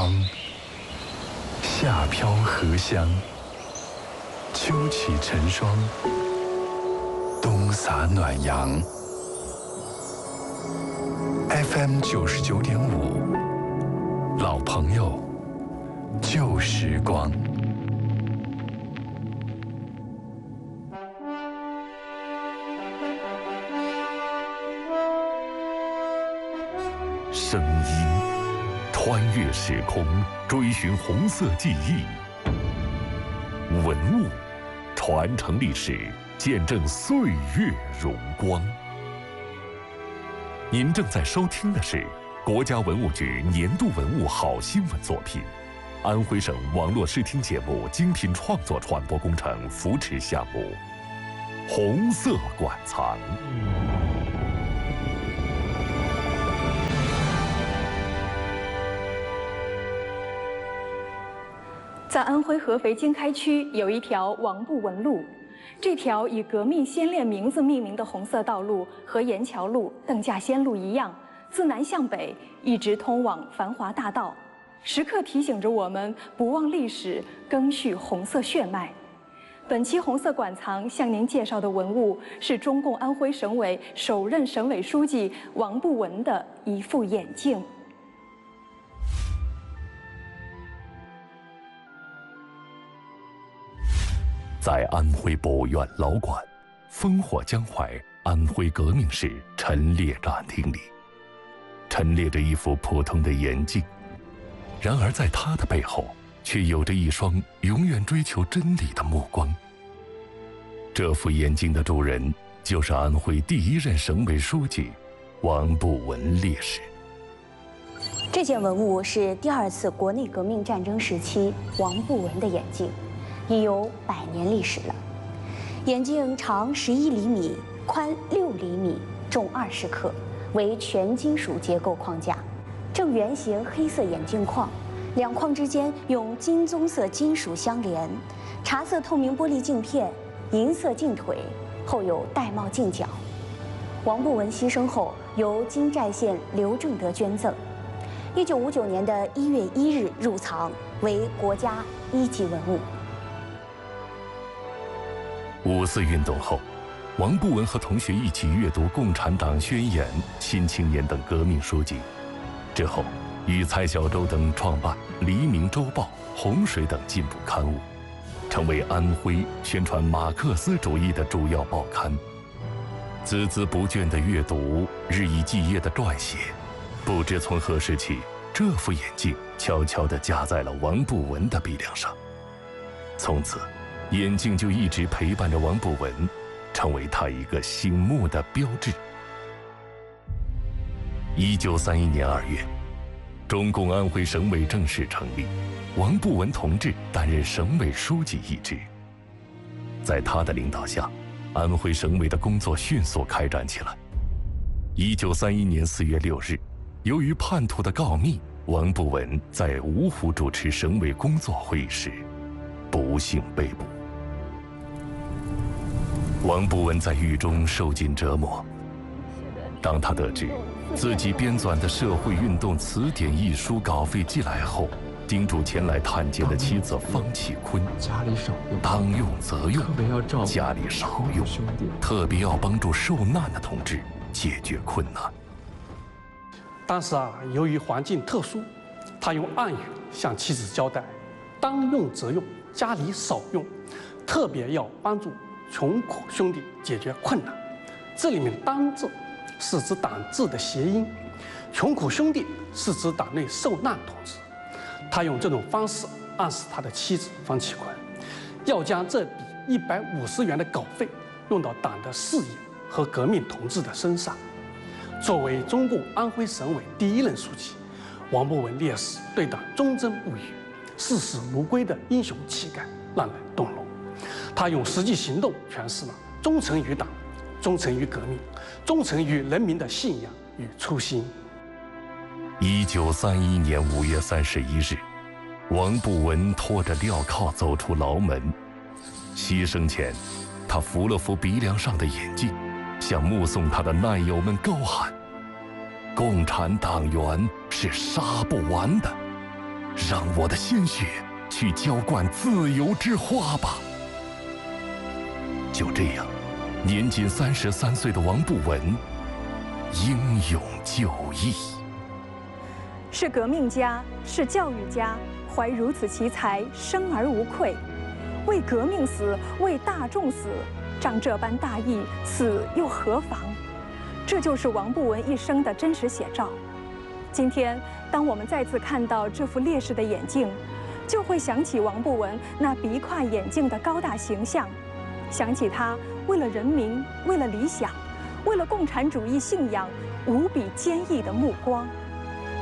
光，夏飘荷香，秋起晨霜，冬洒暖阳。FM 99.5，老朋友，旧时光。 声音穿越时空，追寻红色记忆；文物传承历史，见证岁月荣光。您正在收听的是国家文物局年度文物好新闻作品，安徽省网络视听节目精品创作传播工程扶持项目——红色馆藏。 在安徽合肥经开区有一条王步文路，这条以革命先烈名字命名的红色道路和沿桥路、邓稼先路一样，自南向北一直通往繁华大道，时刻提醒着我们不忘历史，赓续红色血脉。本期红色馆藏向您介绍的文物是中共安徽省委首任省委书记王步文的一副眼镜。 在安徽博物院老馆烽火江淮安徽革命史陈列展厅里，陈列着一副普通的眼镜，然而在它的背后却有着一双永远追求真理的目光。这副眼镜的主人就是安徽第一任省委书记王步文烈士。 这件文物是第二次国内革命战争时期王步文的眼镜，已有100年历史了。眼镜长11厘米，宽6厘米，重20克，为全金属结构框架，正圆形黑色眼镜框，两框之间用金棕色金属相连，茶色透明玻璃镜片，银色镜腿，后有玳瑁镜角。王步文牺牲后，由金寨县刘正德捐赠，1959年的1月1日入藏，为国家1级文物。 5·4运动后，王步文和同学一起阅读《共产党宣言》《新青年》等革命书籍，之后与蔡小舟等创办《黎明周报》《洪水》等进步刊物，成为安徽宣传马克思主义的主要报刊。孜孜不倦的阅读，日以继夜的撰写，不知从何时起，这副眼镜悄悄地架在了王步文的鼻梁上。从此，眼镜就一直陪伴着王步文，成为他一个醒目的标志。1931年2月，中共安徽省委正式成立，王步文同志担任省委书记一职。在他的领导下，安徽省委的工作迅速开展起来。1931年4月6日，由于叛徒的告密，王步文在芜湖主持省委工作会议时，不幸被捕。王步文在狱中受尽折磨。当他得知自己编纂的《社会运动词典》一书稿费寄来后，叮嘱前来探监的妻子方启坤： 家里少用， 当用则用， 特别要照顾家里少用，特别要帮助受难的同志解决困难。 当时由于环境特殊，他用暗语向妻子交代：当用则用，家里少用，特别要帮助穷苦兄弟解决困难。这里面“当”字是指党字的谐音，穷苦兄弟是指党内受难同志。他用这种方式暗示他的妻子方启坤，要将这笔150元的稿费用到党的事业和革命同志的身上。作为中共安徽省委第一任书记，王步文烈士对党忠贞不渝、视死如归的英雄气概让人动容。他用实际行动诠释了忠诚于党、忠诚于革命、忠诚于人民的信仰与初心。 1931年5月31日，王步文拖着镣铐走出牢门。牺牲前，他扶了扶鼻梁上的眼镜，向目送他的难友们高喊：共产党员是杀不完的， 让我的鲜血去浇灌自由之花吧。就这样，年仅33岁的王不闻英勇就义。 是革命家，是教育家，怀如此奇才，生而无愧。为革命死，为大众死，仗这般大义，死又何妨？这就是王不闻一生的真实写照。今天，当我们再次看到这副烈士的眼镜，就会想起王不闻那鼻跨眼镜的高大形象，想起他为了人民，为了理想，为了共产主义信仰无比坚毅的目光。